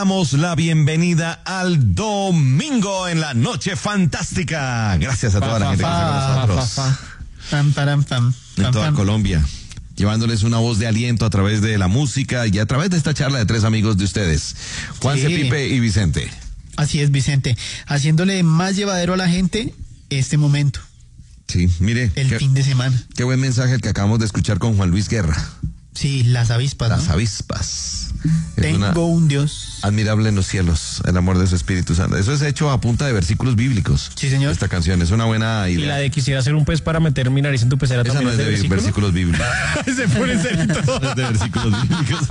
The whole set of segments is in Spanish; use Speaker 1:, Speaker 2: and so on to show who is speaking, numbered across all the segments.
Speaker 1: Damos la bienvenida al domingo en la noche fantástica. Gracias a toda la gente que está con nosotros. En toda Colombia. Llevándoles una voz de aliento a través de la música y a través de esta charla de tres amigos de ustedes. Juanse, Pipe y Vicente.
Speaker 2: Así es, Vicente. Haciéndole más llevadero a la gente este momento.
Speaker 1: Sí, mire.
Speaker 2: El fin de semana.
Speaker 1: Qué buen mensaje el que acabamos de escuchar con Juan Luis Guerra.
Speaker 2: Sí, las avispas.
Speaker 1: Las
Speaker 2: ¿no?
Speaker 1: avispas.
Speaker 2: Tengo un Dios
Speaker 1: admirable en los cielos, el amor de su Espíritu Santo. Eso es hecho a punta de versículos bíblicos.
Speaker 2: Sí, señor.
Speaker 1: Esta canción es una buena idea.
Speaker 3: Y la de quisiera hacer un pez para meter mi nariz en tu pecera.
Speaker 1: Esa
Speaker 3: también
Speaker 1: no es de versículos bíblicos.
Speaker 3: Se pone serio.
Speaker 1: No es de versículos bíblicos.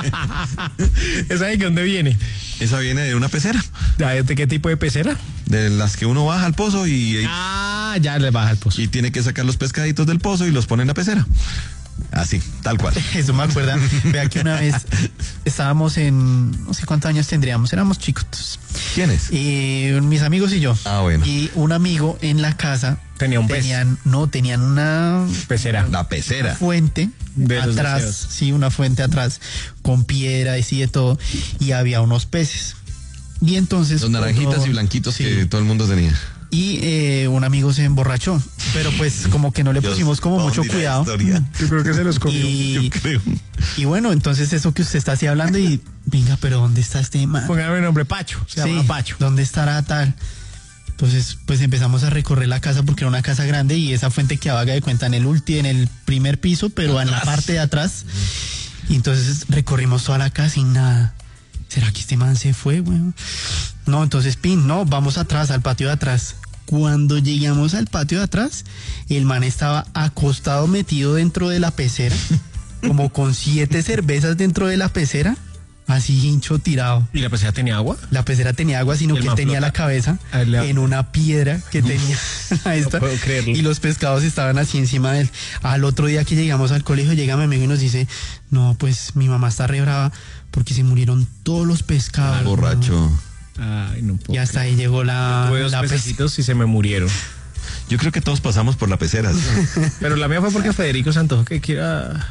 Speaker 3: ¿Esa de dónde viene?
Speaker 1: Esa viene de una pecera.
Speaker 3: ¿De qué tipo de pecera?
Speaker 1: De las que uno baja al pozo y
Speaker 3: ya le baja el pozo.
Speaker 1: y tiene que sacar los pescaditos del pozo y los pone en la pecera. Así, tal cual.
Speaker 2: Eso me acuerda. Vea que una vez estábamos en, no sé cuántos años tendríamos, éramos chicos.
Speaker 1: ¿Quiénes?
Speaker 2: Mis amigos y yo.
Speaker 1: Ah, bueno.
Speaker 2: Y un amigo en la casa
Speaker 3: Tenía un pez.
Speaker 2: tenían una
Speaker 3: Pecera.
Speaker 1: La pecera.
Speaker 2: fuente
Speaker 3: De los
Speaker 2: atrás,
Speaker 3: deseos.
Speaker 2: sí, una fuente atrás con piedra y sí de todo, y había unos peces. Y entonces
Speaker 1: Los naranjitas y blanquitos
Speaker 2: sí.
Speaker 1: que todo el mundo tenía.
Speaker 2: Y un amigo se emborrachó, pero pues como que no le
Speaker 1: Dios,
Speaker 2: pusimos como
Speaker 1: ¿pa'
Speaker 2: mucho
Speaker 1: dónde irá la
Speaker 2: cuidado.
Speaker 1: historia?
Speaker 3: Yo creo que se los comió.
Speaker 2: Y,
Speaker 1: Yo creo.
Speaker 2: y bueno, entonces eso que usted está así hablando y venga, pero ¿dónde está este man?
Speaker 3: Póngame el nombre Pacho. Se llama Pacho.
Speaker 2: ¿Dónde estará tal? Entonces, pues empezamos a recorrer la casa porque era una casa grande y esa fuente quedaba, haga de cuenta, en el primer piso, pero en la parte de atrás. Y entonces recorrimos toda la casa y nada. ¿Será que este man se fue, weón? No, entonces, vamos atrás, al patio de atrás. Cuando llegamos al patio de atrás, el man estaba acostado, metido dentro de la pecera, como con 7 cervezas dentro de la pecera, así hincho tirado.
Speaker 3: ¿Y la pecera tenía agua?
Speaker 2: La pecera tenía agua, sino
Speaker 3: El
Speaker 2: que él
Speaker 3: man
Speaker 2: tenía
Speaker 3: flota.
Speaker 2: la cabeza en una piedra que tenía a esta,
Speaker 3: puedo creerlo.
Speaker 2: y los pescados estaban así encima de él. Al otro día que llegamos al colegio, llega mi amigo y nos dice, no, pues mi mamá está re brava porque se murieron todos los pescados.
Speaker 1: Borracho.
Speaker 3: Ay, no puedo.
Speaker 2: Y hasta ahí llegó
Speaker 3: Tuve dos
Speaker 2: la
Speaker 3: pececitos y se me murieron.
Speaker 1: Yo creo que todos pasamos por la pecera. ¿Sí?
Speaker 3: Pero la mía fue porque Federico se antojó que quiera.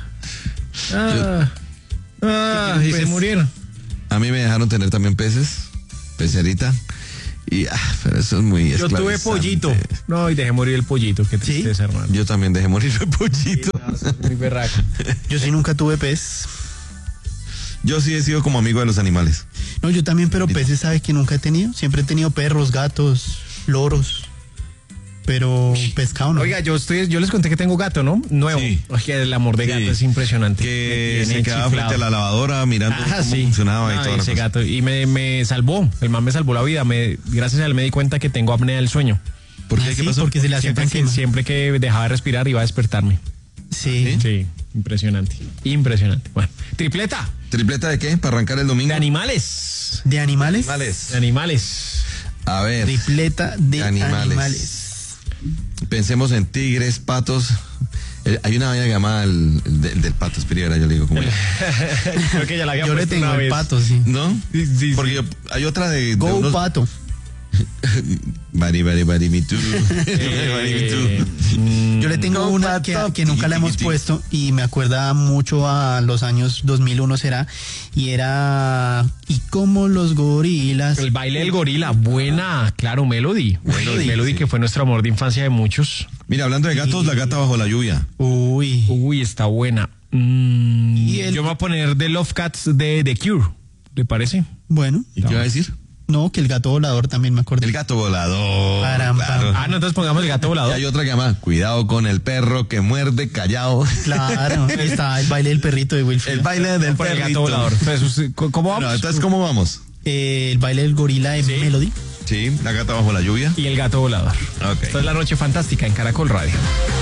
Speaker 3: Y se murieron.
Speaker 1: A mí me dejaron tener también peces, pecerita. Y pero eso es muy
Speaker 3: Yo tuve
Speaker 1: esclavizante.
Speaker 3: pollito. No, y dejé morir el pollito. Qué tristeza, hermano.
Speaker 1: Yo también dejé morir el pollito.
Speaker 3: Muy berraco.
Speaker 2: Yo sí nunca tuve pez.
Speaker 1: Yo sí he sido como amigo de los animales.
Speaker 2: No, yo también, pero peces, ¿sabe que nunca he tenido? Siempre he tenido perros, gatos, loros. Pero pescado no.
Speaker 3: Oiga, yo les conté que tengo gato, ¿no? Nuevo.
Speaker 1: Sí.
Speaker 3: Oye, el amor de gato
Speaker 1: Sí.
Speaker 3: es impresionante.
Speaker 1: Que
Speaker 3: Me
Speaker 1: se
Speaker 3: tiene
Speaker 1: quedaba
Speaker 3: chiflado.
Speaker 1: frente a la lavadora mirando cómo funcionaba y
Speaker 3: No,
Speaker 1: todo.
Speaker 3: ese gato. Y me salvó. El man me salvó la vida. Gracias a él me di cuenta que tengo apnea del sueño.
Speaker 1: ¿Por qué?
Speaker 2: Ah,
Speaker 1: ¿Qué
Speaker 2: sí,
Speaker 1: pasó?
Speaker 2: porque se le hacía
Speaker 3: Siempre que dejaba de respirar iba a despertarme.
Speaker 2: Sí.
Speaker 3: Sí, impresionante. Impresionante. Bueno, tripleta
Speaker 1: ¿Tripleta de qué? ¿Para arrancar el domingo?
Speaker 3: de animales.
Speaker 2: ¿De animales?
Speaker 1: Animales.
Speaker 3: De animales.
Speaker 1: A ver,
Speaker 2: Tripleta de
Speaker 1: Animales.
Speaker 2: animales.
Speaker 1: pensemos en tigres, patos. Hay una vaina llamada el del pato, espera, yo le digo como
Speaker 3: Creo que ya la había
Speaker 2: Yo le
Speaker 3: puesto
Speaker 2: tengo
Speaker 3: una
Speaker 2: el
Speaker 3: vez.
Speaker 2: pato, sí.
Speaker 1: ¿no?
Speaker 3: Sí.
Speaker 1: Porque hay otra de
Speaker 2: Go
Speaker 1: unos...
Speaker 2: pato.
Speaker 1: Bari, me too. Me too.
Speaker 2: Yo le tengo
Speaker 1: Go
Speaker 2: una
Speaker 1: pato.
Speaker 2: que nunca la hemos
Speaker 1: Tiqui, tiqui.
Speaker 2: puesto y me acuerda mucho a los años 2001 será, y era ¿y cómo los gorilas?
Speaker 3: El baile del gorila, buena, claro, Melody. Melody,
Speaker 1: sí.
Speaker 3: que fue nuestro amor de infancia de muchos.
Speaker 1: Mira, hablando de gatos, la gata bajo la lluvia.
Speaker 2: Uy.
Speaker 3: Uy, está buena.
Speaker 2: Y el-
Speaker 3: Yo me voy a poner The Love Cats de The Cure, ¿le parece?
Speaker 2: Bueno,
Speaker 1: ¿Y qué iba a decir?
Speaker 2: no, que el gato volador también me acuerdo.
Speaker 1: El gato volador.
Speaker 2: Param,
Speaker 1: claro.
Speaker 2: pam.
Speaker 3: No, entonces pongamos el gato
Speaker 1: Y
Speaker 3: volador.
Speaker 1: hay otra que llama Cuidado con el perro que muerde callado.
Speaker 2: Claro, está el baile del perrito de Wilfred.
Speaker 1: El baile del
Speaker 3: Por el
Speaker 1: perrito.
Speaker 3: gato volador. Entonces, ¿cómo vamos?
Speaker 1: Bueno, entonces, ¿cómo vamos?
Speaker 2: El baile del gorila de
Speaker 3: Sí.
Speaker 2: Melody.
Speaker 1: Sí, la gata bajo la lluvia.
Speaker 3: Y el gato volador.
Speaker 1: Ok.
Speaker 3: Esta es la noche fantástica en Caracol Radio.